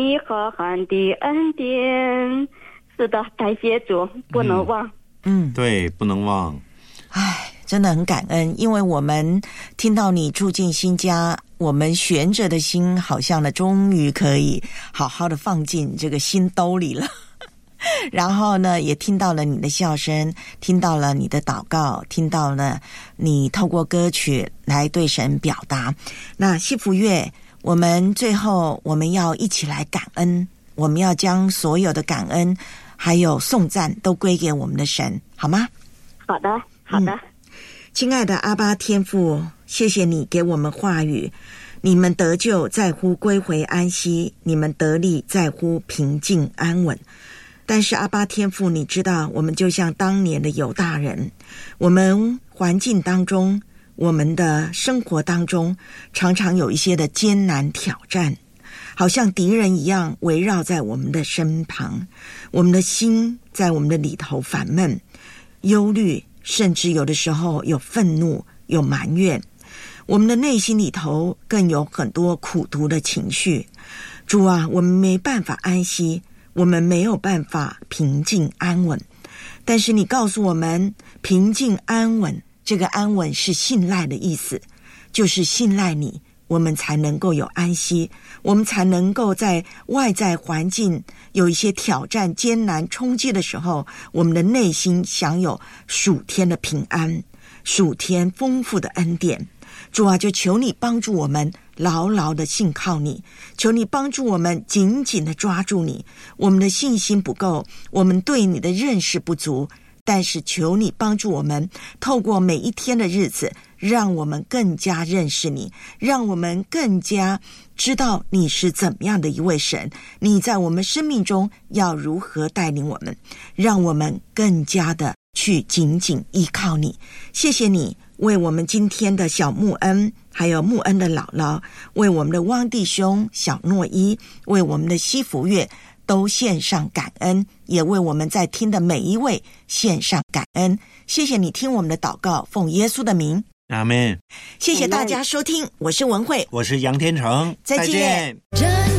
你和罕的恩典，是的，感谢主，不能忘。 对，不能忘。 唉，真的很感恩，因为我们听到你住进新家，我们悬着的心好像呢，终于可以好好的放进这个心兜里了。然后呢，也听到了你的笑声，听到了你的祷告，听到了你透过歌曲来对神表达。那幸福月，我们最后我们要一起来感恩，我们要将所有的感恩还有颂赞都归给我们的神，好吗？ 好的，好的。 亲爱的阿爸天父，谢谢你给我们话语，你们得救在乎归回安息，你们得力在乎平静安稳。但是阿爸天父，你知道我们就像当年的犹大人，我们环境当中，我们的生活当中常常有一些的艰难挑战，好像敌人一样围绕在我们的身旁，我们的心在我们的里头烦闷忧虑，甚至有的时候有愤怒有埋怨，我们的内心里头更有很多苦毒的情绪。主啊，我们没办法安息，我们没有办法平静安稳，但是你告诉我们平静安稳，这个安稳是信赖的意思，就是信赖你，我们才能够有安息，我们才能够在外在环境有一些挑战艰难冲击的时候，我们的内心享有属天的平安，属天丰富的恩典。主啊，就求你帮助我们牢牢的信靠你，求你帮助我们紧紧的抓住你。我们的信心不够，我们对你的认识不足，但是求你帮助我们透过每一天的日子，让我们更加认识你，让我们更加知道你是怎么样的一位神，你在我们生命中要如何带领我们，让我们更加的去紧紧依靠你。谢谢你为我们今天的小穆恩，还有穆恩的姥姥，为我们的汪弟兄小诺一，为我们的西福月都献上感恩，也为我们在听的每一位献上感恩。谢谢你听我们的祷告，奉耶稣的名， 阿们。 谢谢大家收听，我是文慧， 我是杨天成， 再见。